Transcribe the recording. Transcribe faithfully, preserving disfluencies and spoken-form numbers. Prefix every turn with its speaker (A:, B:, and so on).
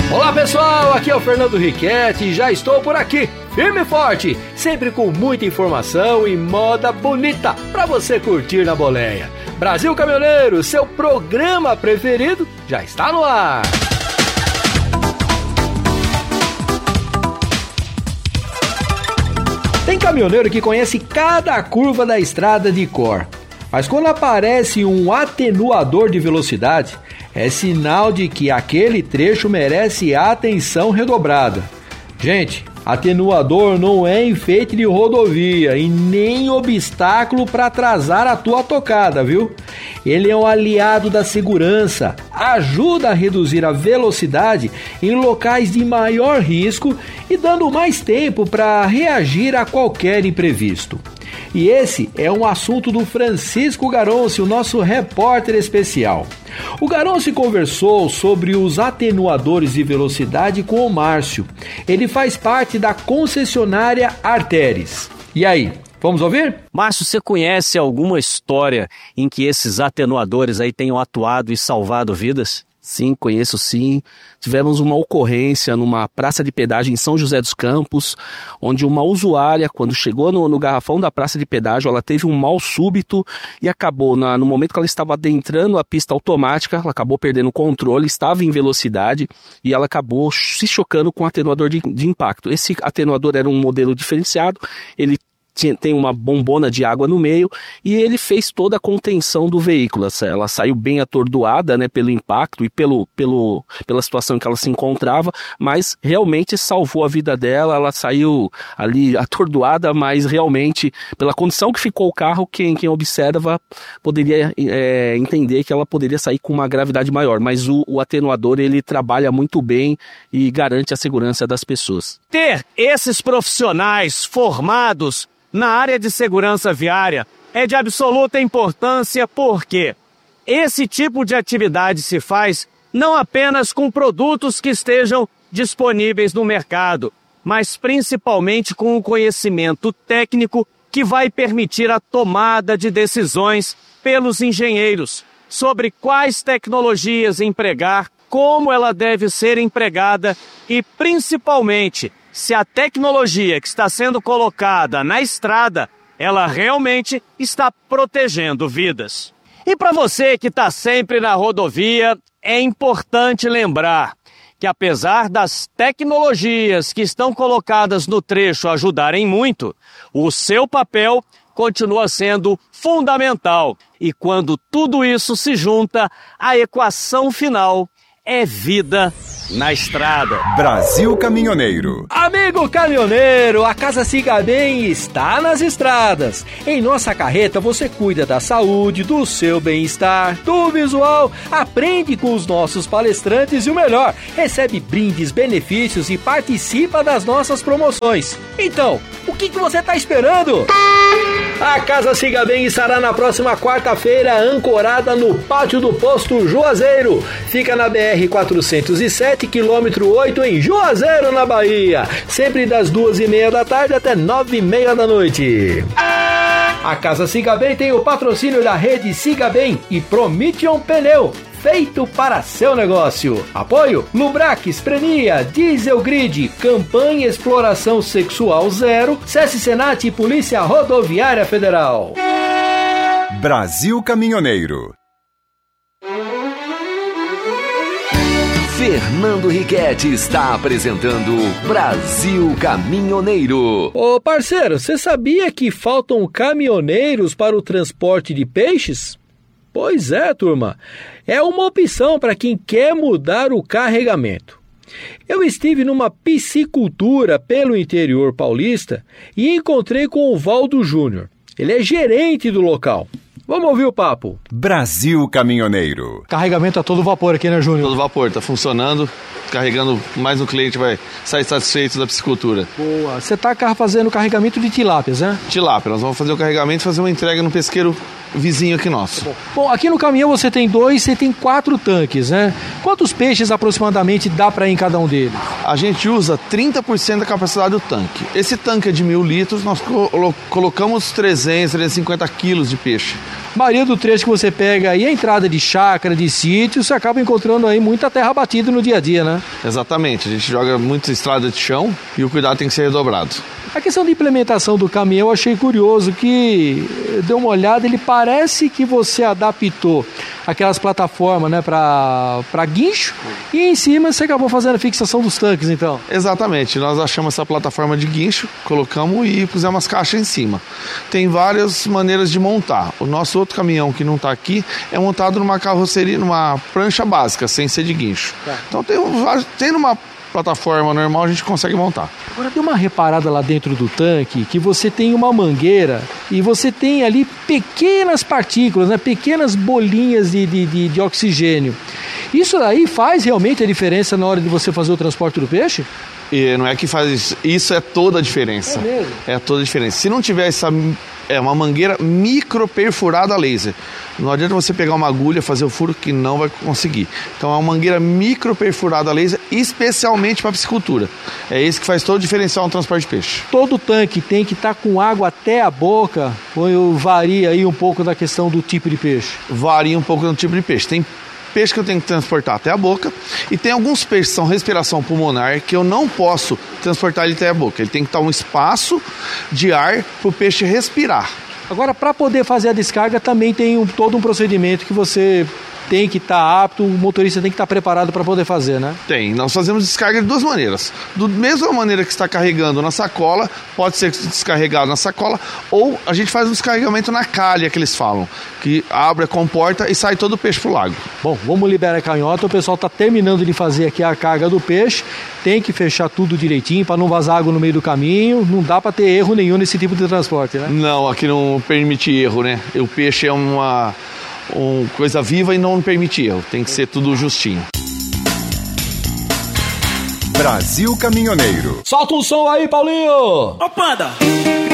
A: Olá pessoal, aqui é o Fernando Riquetti e já estou por aqui, firme e forte, sempre com muita informação e moda bonita para você curtir na boleia. Brasil Caminhoneiro, seu programa preferido, já está no ar. Tem caminhoneiro que conhece cada curva da estrada de cor, mas quando aparece um atenuador de velocidade, é sinal de que aquele trecho merece atenção redobrada. Gente, atenuador não é enfeite de rodovia e nem obstáculo para atrasar a tua tocada, viu? Ele é um aliado da segurança, ajuda a reduzir a velocidade em locais de maior risco e dando mais tempo para reagir a qualquer imprevisto. E esse é um assunto do Francisco Garonci, o nosso repórter especial. O Garonci conversou sobre os atenuadores de velocidade com o Márcio. Ele faz parte da concessionária Arteris. E aí, vamos ouvir?
B: Márcio, você conhece alguma história em que esses atenuadores aí tenham atuado e salvado vidas? Sim, conheço sim. Tivemos uma ocorrência numa praça de pedágio em São José dos Campos, onde uma usuária, quando chegou no, no garrafão da praça de pedágio, ela teve um mal súbito e acabou, na, no momento que ela estava adentrando a pista automática, ela acabou perdendo o controle, estava em velocidade e ela acabou se chocando com o atenuador de, de impacto. Esse atenuador era um modelo diferenciado, ele tem uma bombona de água no meio e ele fez toda a contenção do veículo. Ela saiu bem atordoada, né, pelo impacto e pelo, pelo, pela situação em que ela se encontrava, mas realmente salvou a vida dela. Ela saiu ali atordoada, mas realmente pela condição que ficou o carro, quem, quem observa poderia é, entender que ela poderia sair com uma gravidade maior, mas o, o atenuador ele trabalha muito bem e garante a segurança das pessoas.
C: Ter esses profissionais formados na área de segurança viária é de absoluta importância porque esse tipo de atividade se faz não apenas com produtos que estejam disponíveis no mercado, mas principalmente com o conhecimento técnico que vai permitir a tomada de decisões pelos engenheiros sobre quais tecnologias empregar, como ela deve ser empregada e, principalmente, se a tecnologia que está sendo colocada na estrada, ela realmente está protegendo vidas. E para você que está sempre na rodovia, é importante lembrar que apesar das tecnologias que estão colocadas no trecho ajudarem muito, o seu papel continua sendo fundamental. E quando tudo isso se junta, a equação final é vida na estrada.
D: Brasil Caminhoneiro.
A: Amigo caminhoneiro, a Casa Siga Bem está nas estradas. Em nossa carreta você cuida da saúde, do seu bem-estar, do visual, aprende com os nossos palestrantes e o melhor, recebe brindes, benefícios e participa das nossas promoções. Então, o que, que você está esperando? A Casa Siga Bem estará na próxima quarta-feira ancorada no pátio do posto Juazeiro. Fica na B R quatrocentos e sete, quilômetro oito, em Juazeiro, na Bahia. Sempre das duas e meia da tarde até nove e meia da noite. A Casa Siga Bem tem o patrocínio da rede Siga Bem e Promission Pneu, feito para seu negócio. Apoio Lubrax, Prenia, Diesel Grid, Campanha Exploração Sexual Zero, SESC Senat e Polícia Rodoviária Federal.
D: Brasil Caminhoneiro.
E: Fernando Riquetti está apresentando Brasil Caminhoneiro.
A: Ô parceiro, você sabia que faltam caminhoneiros para o transporte de peixes? Pois é, turma. É uma opção para quem quer mudar o carregamento. Eu estive numa piscicultura pelo interior paulista e encontrei com o Valdo Júnior. Ele é gerente do local. Vamos ouvir o papo.
D: Brasil Caminhoneiro.
F: Carregamento a todo vapor aqui, né, Júnior?
G: Todo vapor, tá funcionando, carregando mais um cliente, vai sair satisfeito da piscicultura.
F: Boa. Você tá fazendo carregamento de tilápias, né?
G: Tilápia, nós vamos fazer o carregamento e fazer uma entrega no pesqueiro vizinho aqui nosso.
F: Bom. Bom, aqui no caminhão você tem dois, você tem quatro tanques, né? Quantos peixes aproximadamente dá para ir em cada um deles?
G: A gente usa trinta por cento da capacidade do tanque. Esse tanque é de mil litros, nós colo- colocamos trezentos, trezentos e cinquenta quilos de peixe.
F: A maioria do trecho que você pega aí, a entrada de chácara, de sítio, você acaba encontrando aí muita terra batida no dia a dia, né?
G: Exatamente, a gente joga muita estrada de chão e o cuidado tem que ser redobrado.
F: A questão da implementação do caminhão eu achei curioso, que deu uma olhada, ele parece que você adaptou aquelas plataformas, né, para para guincho, e em cima você acabou fazendo a fixação dos tanques, então.
G: Exatamente, nós achamos essa plataforma de guincho, colocamos e pusemos as caixas em cima. Tem várias maneiras de montar. O nosso outro caminhão que não está aqui é montado numa carroceria, numa prancha básica, sem ser de guincho. Tá. Então tem, tem numa plataforma normal a gente consegue montar.
F: Agora dê uma reparada lá dentro do tanque, que você tem uma mangueira e você tem ali pequenas partículas, né, pequenas bolinhas de, de, de, de oxigênio. Isso aí faz realmente a diferença na hora de você fazer o transporte do peixe?
G: E não é que faz, isso é toda a diferença.
F: É mesmo?
G: É toda a diferença. Se não tiver essa, é uma mangueira micro perfurada a laser. Não adianta você pegar uma agulha, fazer o furo, que não vai conseguir. Então é uma mangueira micro perfurada a laser, especialmente para piscicultura. É isso que faz todo o diferencial no transporte de peixe.
F: Todo tanque tem que estar com água até a boca, ou varia aí um pouco da questão do tipo de peixe?
G: Varia um pouco do tipo de peixe. Tem peixe que eu tenho que transportar até a boca, e tem alguns peixes que são respiração pulmonar que eu não posso transportar ele até a boca. Ele tem que estar um espaço de ar para o peixe respirar.
F: Agora, para poder fazer a descarga, também tem um, todo um procedimento que você tem que estar apto, o motorista tem que estar preparado para poder fazer, né?
G: Tem. Nós fazemos descarga de duas maneiras. Da mesma maneira que está carregando na sacola, pode ser descarregado na sacola, ou a gente faz um descarregamento na calha, que eles falam, que abre a comporta e sai todo o peixe pro lago.
F: Bom, vamos liberar a canhota, o pessoal está terminando de fazer aqui a carga do peixe, tem que fechar tudo direitinho para não vazar água no meio do caminho, não dá para ter erro nenhum nesse tipo de transporte, né?
G: Não, aqui não permite erro, né? O peixe é uma... uma coisa viva e não permite erro. Tem que ser tudo justinho.
D: Brasil Caminhoneiro.
A: Solta um som aí, Paulinho!
H: Ô, Panda!